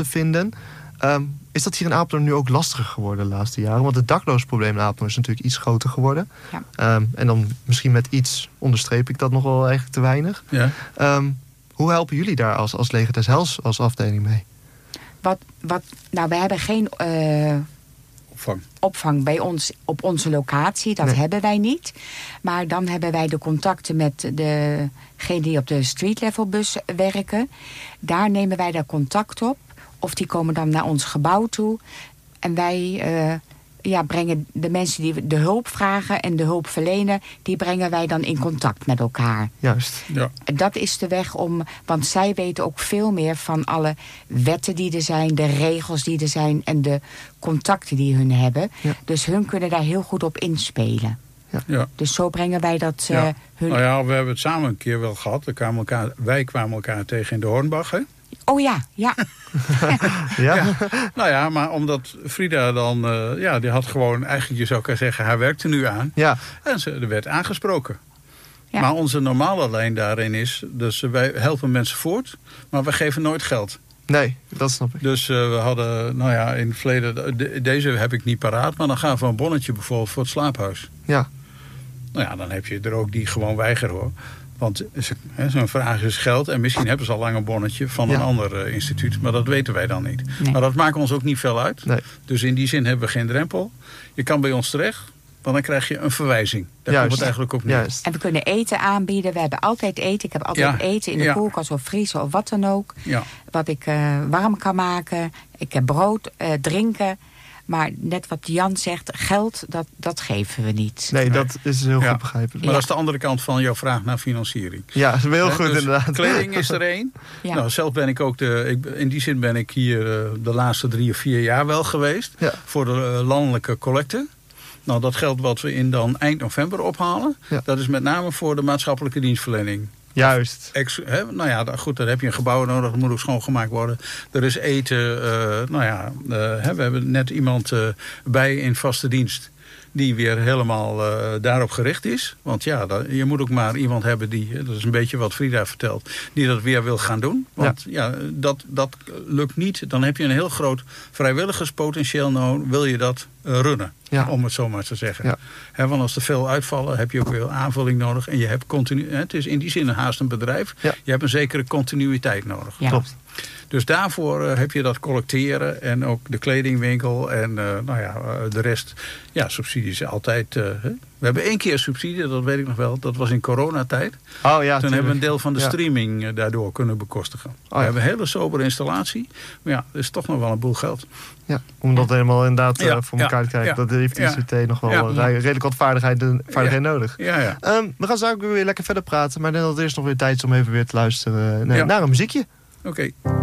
te vinden. Is dat hier in Apeldoorn nu ook lastiger geworden de laatste jaren? Want het dakloosprobleem in Apeldoorn is natuurlijk iets groter geworden. Ja. En dan misschien met iets onderstreep ik dat nog wel eigenlijk te weinig. Ja. Hoe helpen jullie daar als Leger des Heils als afdeling mee? Nou, we hebben geen opvang bij ons op onze locatie. Dat hebben wij niet. Maar dan hebben wij de contacten met degene die op de street level bus werken. Daar nemen wij daar contact op. Of die komen dan naar ons gebouw toe. En wij brengen de mensen die de hulp vragen en de hulp verlenen, die brengen wij dan in contact met elkaar. Juist. Ja. Dat is de weg om, want zij weten ook veel meer van alle wetten die er zijn, de regels die er zijn en de contacten die hun hebben. Ja. Dus hun kunnen daar heel goed op inspelen. Ja. Ja. Dus zo brengen wij dat hun... Nou ja, we hebben het samen een keer wel gehad. Wij kwamen elkaar tegen in de Hornbach, hè? Oh ja. Ja? Nou ja, maar omdat Frida dan... die had gewoon, eigenlijk je zou kunnen zeggen, haar werkte nu aan. Ja. En er werd aangesproken. Ja. Maar onze normale lijn daarin is... Dus wij helpen mensen voort, maar we geven nooit geld. Nee, dat snap ik. Dus we hadden, in het verleden... Deze heb ik niet paraat, maar dan gaan we een bonnetje bijvoorbeeld voor het slaaphuis. Ja. Nou ja, dan heb je er ook die gewoon weigeren, hoor. Want zo'n vraag is geld. En misschien hebben ze al lang een bonnetje van een ander instituut. Maar dat weten wij dan niet. Nee. Maar dat maakt ons ook niet veel uit. Nee. Dus in die zin hebben we geen drempel. Je kan bij ons terecht. Want dan krijg je een verwijzing. Daar komt het eigenlijk op neer. En we kunnen eten aanbieden. We hebben altijd eten. Ik heb altijd eten in de koelkast of vriezen of wat dan ook. Ja. Wat ik warm kan maken. Ik heb brood, drinken. Maar net wat Jan zegt, geld, dat geven we niet. Nee, dat is heel goed begrijpelijk. Maar dat is de andere kant van jouw vraag naar financiering. Ja, dat is heel goed dus inderdaad. Kleding is er één. Ja. Nou, zelf ben ik ook in die zin ben ik hier de laatste 3 of 4 jaar wel geweest. Ja. Voor de landelijke collecte. Nou, dat geld wat we dan eind november ophalen, dat is met name voor de maatschappelijke dienstverlening. Juist. Goed, daar heb je een gebouw nodig, dat moet ook schoongemaakt worden. Er is eten, we hebben net iemand bij in vaste dienst die weer helemaal daarop gericht is. Want je moet ook maar iemand hebben die, dat is een beetje wat Frida vertelt, die dat weer wil gaan doen. Want dat lukt niet. Dan heb je een heel groot vrijwilligerspotentieel nodig, wil je dat runnen. Ja. Om het zo maar te zeggen. Ja. Want als er veel uitvallen, heb je ook weer aanvulling nodig. En je hebt continu. Het is in die zin haast een bedrijf. Ja. Je hebt een zekere continuïteit nodig. Ja. Klopt. Dus daarvoor heb je dat collecteren. En ook de kledingwinkel. En de rest. Ja, subsidies altijd. We hebben 1 keer subsidie, dat weet ik nog wel. Dat was in coronatijd. Oh, ja, toen hebben we een deel van de streaming daardoor kunnen bekostigen. We hebben een hele sobere installatie. Maar dat is toch nog wel een boel geld. Ja, om dat helemaal inderdaad voor elkaar te krijgen. Ja. Dat heeft de ICT nog wel redelijk wat vaardigheid nodig. Ja, ja. We gaan straks weer lekker verder praten. Maar ik denk dat het eerst nog weer tijd is om even weer te luisteren naar een muziekje. Oké.